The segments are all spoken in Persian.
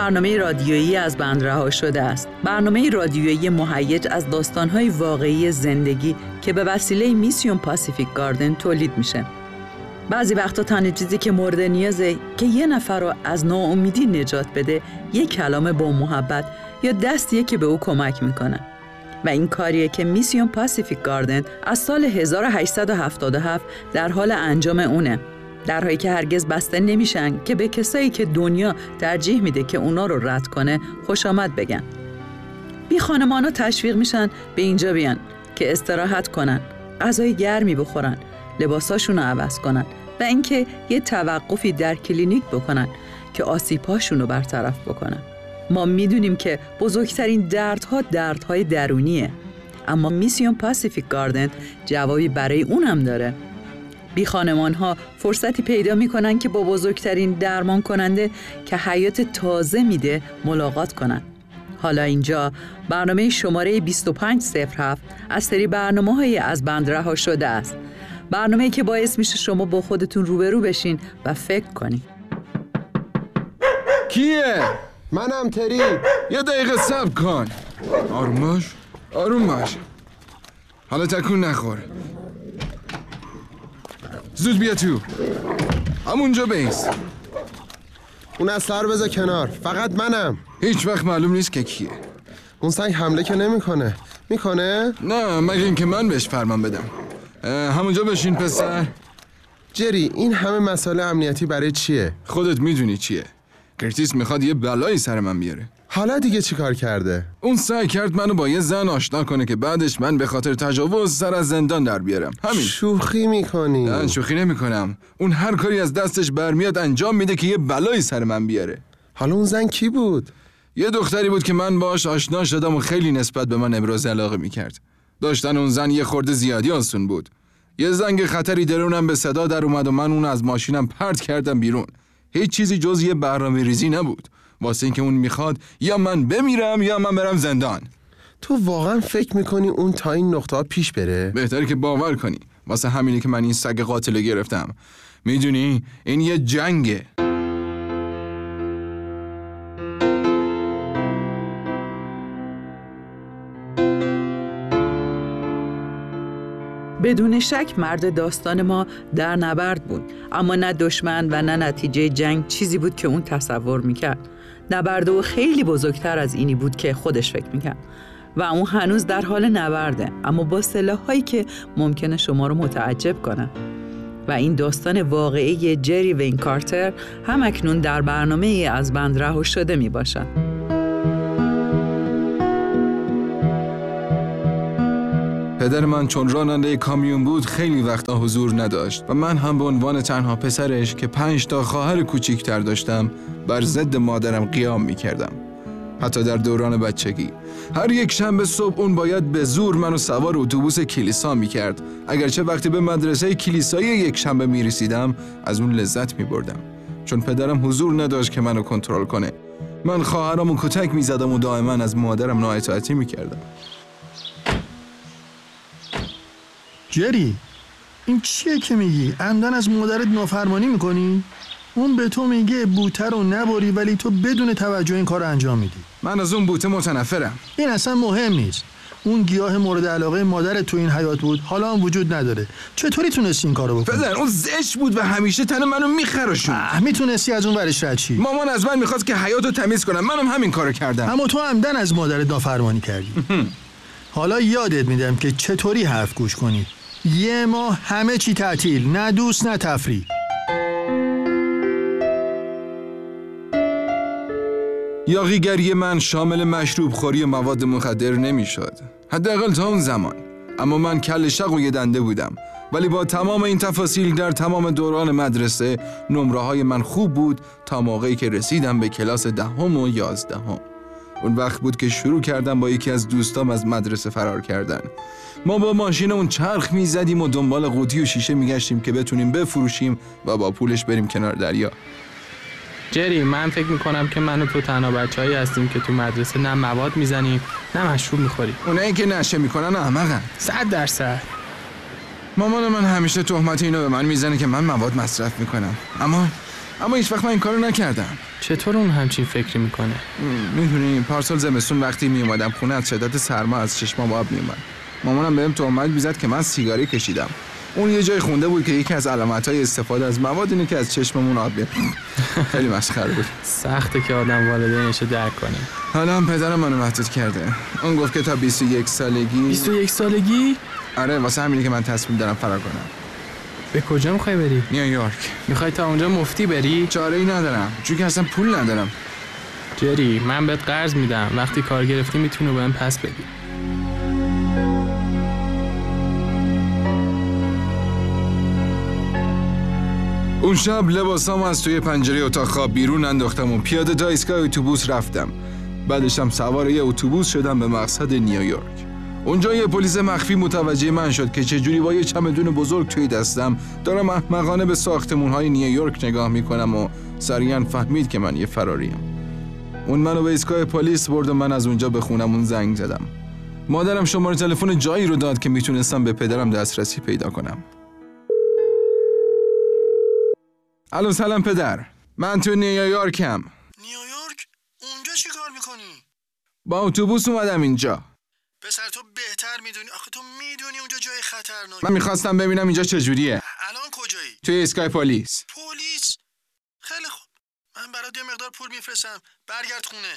برنامه رادیویی از بند رها شده است. برنامه رادیویی مهیج از داستان‌های واقعی زندگی که به وسیله میسیون پاسیفیک گاردن تولید میشه. بعضی وقتا تنها چیزی که مورد نیازه که یه نفر رو از ناامیدی نجات بده یک کلام با محبت یا دستیه که به او کمک میکنه. و این کاریه که میسیون پاسیفیک گاردن از سال 1877 در حال انجام اونه. درهایی که هرگز بسته نمیشن که به کسایی که دنیا ترجیح میده که اونا رو رد کنه خوش آمد بگن. بی خانمانا تشویق میشن به اینجا بیان که استراحت کنن، غذای گرمی بخورن، لباساشون رو عوض کنن و اینکه یه توقفی در کلینیک بکنن که آسیب‌هاشون رو برطرف بکنن. ما میدونیم که بزرگترین دردهای درونیه، اما میسیون پاسیفیک گاردن جوابی برای اونم داره. بی خانمان‌ها فرصتی پیدا میکنن که با بزرگترین درمان کننده که حیات تازه میده ملاقات کنن. حالا اینجا برنامه شماره 2507 از سری برنامه‌های از بند رها شده است. برنامه‌ای که باعث میشه شما با خودتون روبرو بشین و فکر کنین. کیه؟ منم تری. یه دقیقه صبر کن. آروم باش. حالا تکون نخور. زود بیا تو. همونجا بیست. اون از سر بذار کنار. فقط منم. هیچ وقت معلوم نیست که کیه. اون سنگ حمله که نمیکنه. میکنه؟ نه، مگه اینکه من بهش فرمان بدم. همونجا بشین پسر. جری، این همه مسئله امنیتی برای چیه؟ خودت میدونی چیه. کرتیس میخواد یه بلایی سر من بیاره. حالا دیگه چی کار کرده؟ اون سعی کرد منو با یه زن آشنا کنه که بعدش من به خاطر تجاوز سر از زندان در بیارم. همین. شوخی میکنی؟ نه، شوخی نمیکنم. اون هر کاری از دستش برمیاد انجام میده که یه بلایی سر من بیاره. حالا اون زن کی بود؟ یه دختری بود که من باهاش آشنا شدم و خیلی نسبت به من ابراز علاقه میکرد. داشتن اون زن یه خورده زیادی آسون بود. یه زنگ خطری درونم به صدا در اومد و من اون از ماشینم پرت کردم بیرون. هیچ چیزی جز یه برنامه ریزی نبود. واسه اینکه اون میخواد یا من بمیرم یا من برم زندان. تو واقعا فکر میکنی اون تا این نقطه پیش بره؟ بهتره که باور کنی. واسه همینه که من این سگ قاتل گرفتم. میدونی این یه جنگه. بدون شک مرد داستان ما در نبرد بود، اما نه دشمن و نه نتیجه جنگ چیزی بود که اون تصور میکرد. نبرد او خیلی بزرگتر از اینی بود که خودش فکر میکرد و اون هنوز در حال نبرده، اما با سلاح‌هایی که ممکنه شما رو متعجب کنه. و این داستان واقعی جری وین کارتر هم اکنون در برنامه از بند رها شده میباشد. پدر من چون راننده کامیون بود خیلی وقتا حضور نداشت و من هم به عنوان تنها پسرش که 5 تا خواهر کوچیک‌تر داشتم بر ضد مادرم قیام می‌کردم. حتی در دوران بچگی هر یک شنبه صبح اون باید به زور منو سوار اتوبوس کلیسا می‌کرد، اگرچه وقتی به مدرسه کلیسایی یک شنبه می‌رسیدم از اون لذت می‌بردم، چون پدرم حضور نداشت که منو کنترل کنه. من خواهرامو کتک می‌زدم و دائما از مادرم نااطاعتی می‌کردم. جری، این چیه که میگی؟ عمدن از مادرت نافرمانی میکنی؟ اون به تو میگه بوته رو نبری ولی تو بدون توجه این کار رو انجام میدی. من از اون بوته متنفرم. این اصلا مهم نیست. اون گیاه مورد علاقه مادرت تو این حیات بود، حالا هم وجود نداره. چطوری تونستی این کارو بکنی؟ پدر، اون زشت بود و همیشه تن منو میخراشون. میتونستی از اون ورش رد شی. مامان از من میخواست که حیاتو تمیز کنم، منم همین کارو کردم. اما تو عمدن از مادرت نافرمانی کردی. حالا یادت میدم که چطوری حرف گوش کنی. 1 ماه همه چی تعطیل، نه دوست نه تفریح. یاغیگری من شامل مشروب خوری و مواد مخدر نمیشد، حداقل تا اون زمان. اما من کل شق و یه دنده بودم، ولی با تمام این تفاصیل در تمام دوران مدرسه نمره‌های من خوب بود تا موقعی که رسیدم به کلاس 10 و 11. اون وقت بود که شروع کردم با یکی از دوستام از مدرسه فرار کردن. ما با ماشینمون چرخ میزدیم و دنبال قوطی و شیشه میگشتیم که بتونیم بفروشیم و با پولش بریم کنار دریا. جری، من فکر میکنم که من و تو تنها بچه‌هایی هستیم که تو مدرسه نه مواد میزنیم نه مشروب میخوریم. اونایی که نشه میکنن احمقن. 100%. مامان من همیشه تهمت اینو به من میزنه که من مواد مصرف میکنم، اما هیچ وقت من این کارو نکردم. چطور اون همچین فکری میکنه؟ میدونی پارسال زمستون وقتی میومدم خونه از شدت سرما از چشمام آب میومد. مامانم بهم تهمت میزد که من سیگاری کشیدم. اون یه جای خونده بود که یکی از علامت‌های استفاده از مواد اینه که از چشممون آب بیاد. خیلی مسخره بود. سخته که آدم والدینشو درک کنه. حالا هم پدرم منو محدود کرده. اون گفت که تا 21 سالگی 21 سالگی؟ آره واسه همینه که من تصمیم دارم فرار کنم. به کجا میخوای بری؟ نیویورک. میخوای تا اونجا مفتی بری؟ چاره‌ای ندارم چون که اصلا پول ندارم. جری من بهت قرض میدم، وقتی کار گرفتی میتونی بهم پس بدی. اون شب لباسامو از توی پنجره اتاق خواب بیرون انداختم و پیاده تا ایستگاه اتوبوس رفتم. بعدش هم سوار یه اتوبوس شدم به مقصد نیویورک. اونجا یه پلیس مخفی متوجه من شد که چجوری با یه چمدون بزرگ توی دستم دارم احمقانه به ساختمون‌های نیویورک نگاه میکنم و سریعا فهمید که من یه فراریم. اون منو به ایستگاه پلیس برد و من از اونجا به خونمون زنگ زدم. مادرم شماره تلفن جایی رو داد که میتونستم به پدرم دسترسی پیدا کنم. الو سلام پدر، من تو نیویورکم. نیویورک؟ اونجا چی کار میکنی؟ با اتوبوس اومدم اینجا. پسر تو بهتر میدونی، آخه تو میدونی اونجا جای خطرناکه. من میخواستم ببینم اینجا چجوریه. الان کجایی؟ توی ایستگاه پلیس. پلیس؟ خیلی خوب، من برات یه مقدار پول میفرستم، برگرد خونه.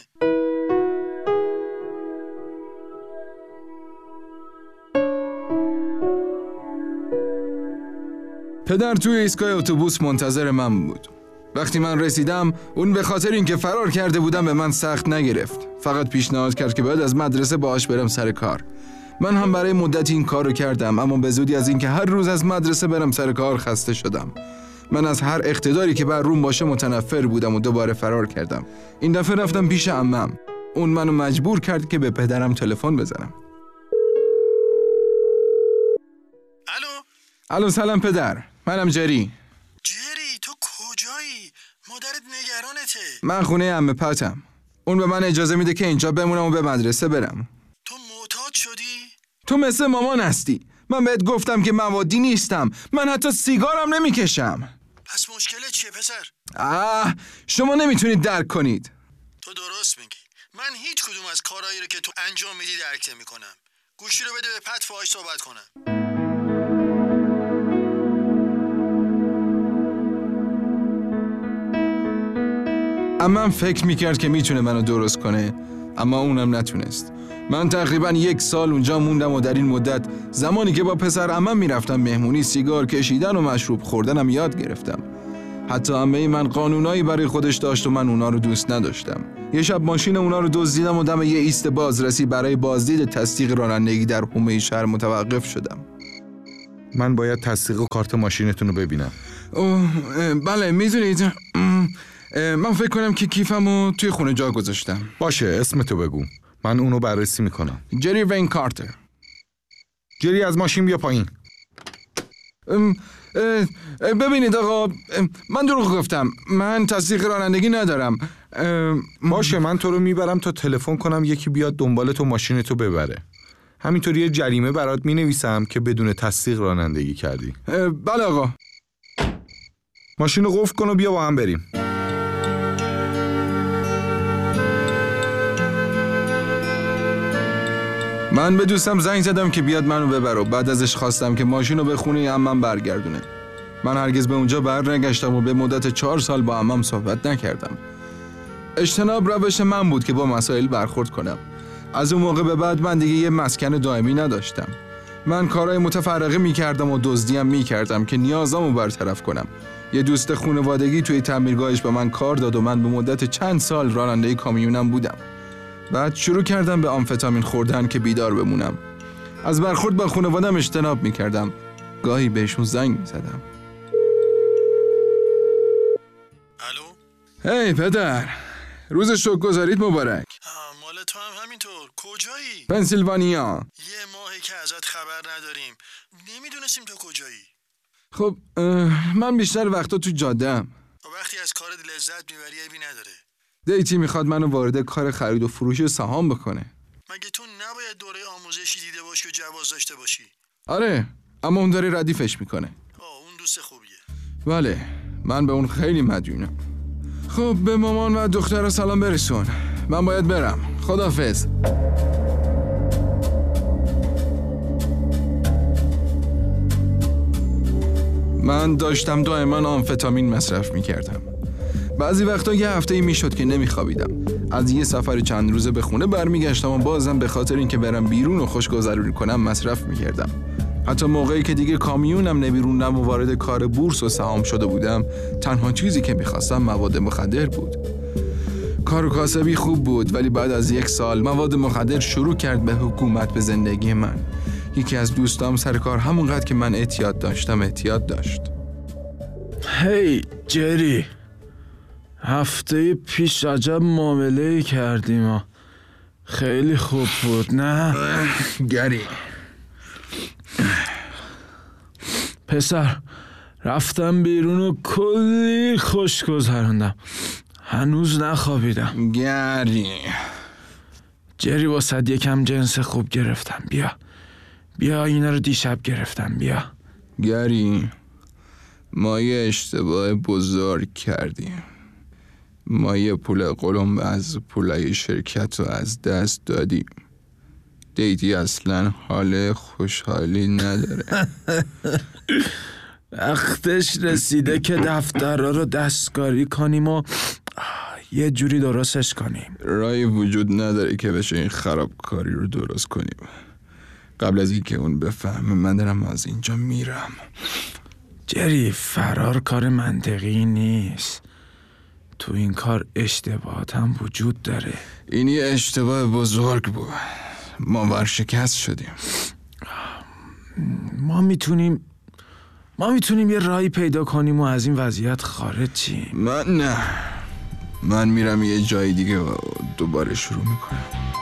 پدر توی ایستگاه اتوبوس منتظر من بود. وقتی من رسیدم اون به خاطر اینکه فرار کرده بودم به من سخت نگرفت. فقط پیشنهاد کرد که باید از مدرسه باهاش برم سر کار. من هم برای مدت این کارو کردم، اما به زودی از اینکه هر روز از مدرسه برم سر کار خسته شدم. من از هر اقتداری که بر روم باشه متنفر بودم و دوباره فرار کردم. این دفعه رفتم پیش عمم. اون منو مجبور کرد که به پدرم تلفن بزنم. الو سلام پدر، منم جری. جری تو کجایی؟ مادرت نگرانته. من خونه عمه پاتم. اون به من اجازه میده که اینجا بمونم و به مدرسه برم. تو معتاد شدی؟ تو مثل مامان هستی. من بهت گفتم که موادی نیستم. من حتی سیگارم نمیکشم. پس مشکلت چیه پسر؟ شما نمیتونید درک کنید. تو درست میگی. من هیچ کدوم از کارهایی رو که تو انجام میدی درک نمیکنم. گوشی رو بده به پت فاهاش صحبت کنم. عمم فکر میکرد که میتونه منو درست کنه، اما اونم نتونست. من تقریبا 1 سال اونجا موندم و در این مدت زمانی که با پسر عمم میرفتم مهمونی، سیگار کشیدن و مشروب خوردنم یاد گرفتم. حتی عمه من قانونایی برای خودش داشت و من اونا رو دوست نداشتم. یه شب ماشین اونا رو دزدیدم و دم یه ایست بازرسی برای بازدید تصدیق رانندگی در حومه شهر متوقف شدم. من باید تصدیق و کارت ماشینتون رو ببینم. بله میدونید من فکر کنم که کیفمو توی خونه جا گذاشتم. باشه اسمتو بگو، من اونو بررسی میکنم. جری وین کارتر. جری از ماشین بیا پایین. ببینید آقا، من دروغ گفتم. من تصدیق رانندگی ندارم. باشه من تو رو میبرم تا تلفن کنم یکی بیاد دنبال تو ماشینتو ببره. همینطوری یه جریمه برات مینویسم که بدون تصدیق رانندگی کردی. بله آقا. ماشین رو قفل کن و بیا با هم بریم. من به دوستم زنگ زدم که بیاد منو ببره و بعد ازش خواستم که ماشین رو به خونه عمم برگردونه. من هرگز به اونجا برنگشتم و به مدت 4 سال با عمم صحبت نکردم. اجتناب روش من بود که با مسائل برخورد کنم. از اون موقع به بعد من دیگه یه مسکن دائمی نداشتم. من کارهای متفرقه میکردم و دزدیم میکردم که نیازامو برطرف کنم. یه دوست خانوادگی توی تعمیرگاهش به من کار داد و من به مدت چند سال راننده کامیونم بودم. بعد شروع کردم به آمفتامین خوردن که بیدار بمونم. از برخورد با خانوادم اجتناب میکردم. گاهی بهشون زنگ میزدم. الو؟ هی پدر، روز شکرگزاریت مبارک. مال تو هم همینطور. کجایی؟ پنسیلوانیا. یه ماهی که ازت خبر نداریم. نمیدونستیم تو کجایی. خب من بیشتر وقتا تو جاده‌ام. وقتی از کارت لذت میبری عیبی نداره. دیتی میخواد منو وارد کار خرید و فروش سهام بکنه. مگه تو نباید دوره آموزشی دیده باشی و جواز داشته باشی؟ آره، اما اون داره ردیفش میکنه. اون دوست خوبیه. بله، من به اون خیلی مدیونم. خب به مامان و دختر سلام برسون. من باید برم. خداحافظ. من داشتم دائما آمفتامین مصرف میکردم. بعضی وقتا یه هفته‌ای میشد که نمیخوابیدم. از یه سفر چند روزه به خونه برمیگشتم و بازم به خاطر اینکه برم بیرون و خوشگذرونی کنم مصرف میکردم. حتی موقعی که دیگه کامیونم نمیروندم و وارد کار بورس و سهام شده بودم، تنها چیزی که میخواستم مواد مخدر بود. کار و کاسبی خوب بود، ولی بعد از 1 سال مواد مخدر شروع کرد به حکومت به زندگی من. یکی از دوستام سر کار همونقدر که من اعتیاد داشت. هی جری، هفته پیش عجب معامله کردیم. خیلی خوب بود نه؟ گری پسر، رفتم بیرون و کلی خوش گذراندم. هنوز نخوابیدم. جری واسه یکم جنس خوب گرفتم. بیا اینا رو دیشب گرفتم. بیا گری، ما یه اشتباه بزرگ کردیم. ما یه پول قلم از پولای شرکت رو از دست دادیم. دیدی اصلا حال خوشحالی نداره. وقتش رسیده که دفترها رو دستکاری کنیم و یه جوری درستش کنیم. راهی وجود نداره که بشه این خرابکاری رو درست کنیم. قبل از اینکه اون بفهمه من دارم از اینجا میرم. جری، فرار کار منطقی نیست. تو این کار اشتباهات هم وجود داره. این یه اشتباه بزرگ بود. ما ورشکست شدیم. ما میتونیم یه راهی پیدا کنیم و از این وضعیت خارج چیم. من میرم یه جای دیگه و دوباره شروع میکنم.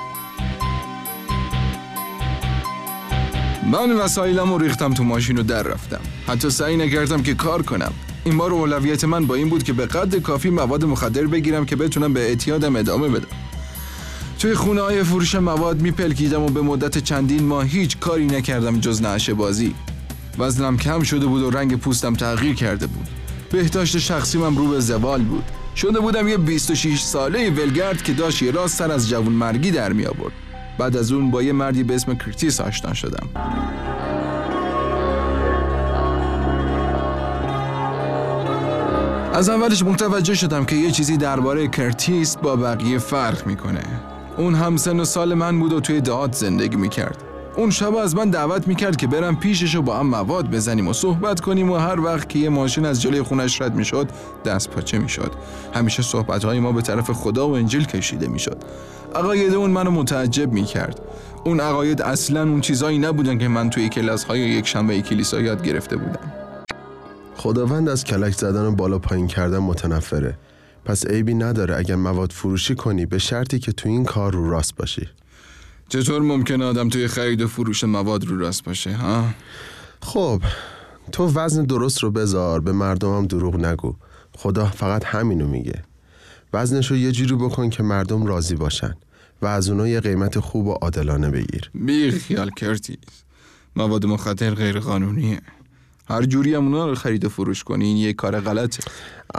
من وسایلم رو ریختم تو ماشین و در رفتم. حتی سعی نکردم که کار کنم. این بار اولویت من با این بود که به قدر کافی مواد مخدر بگیرم که بتونم به اعتیادم ادامه بدم. توی خونه‌های فروش مواد میپلکیدم و به مدت چندین ماه هیچ کاری نکردم جز نعشه بازی. وزنم کم شده بود و رنگ پوستم تغییر کرده بود. بهداشت شخصیم رو به زوال بود. شده بودم یه 26 ساله ولگرد که داشت یه راست سر از جوانمرگی در می آورد. بعد از اون با یه مردی به اسم کرتیس آشنا شدم. از اولش متوجه شدم که یه چیزی درباره کرتیس با بقیه فرق میکنه. اون هم سن و سال من بود و توی دهات زندگی میکرد. اون شب از من دعوت میکرد که برم پیشش و با هم مواد بزنیم و صحبت کنیم و هر وقت که یه ماشین از جلوی خونش رد میشد دست پاچه میشد. همیشه صحبتهای ما به طرف خدا و انجیل کشیده میشد. عقاید اون منو متعجب میکرد. اون عقاید اصلاً اون چیزایی نبودن که من توی کلاس‌های یک شنبه کلیسا یاد گرفته بودم. خداوند از کلک زدن و بالا پایین کردن متنفره. پس عیبی نداره اگر مواد فروشی کنی، به شرطی که تو این کار رو راست باشی. چطور ممکنه آدم توی خرید و فروش مواد رو راست باشه ها؟ خب تو وزن درست رو بذار، به مردم هم دروغ نگو. خدا فقط همینو میگه. وزنش رو یه جوری بکن که مردم راضی باشن و از اونها یه قیمت خوب و عادلانه بگیر. بی خیال کرتیس، مواد مخدر غیر قانونیه. هر جوری هم اونا رو خرید و فروش کنی این یه کار غلطه.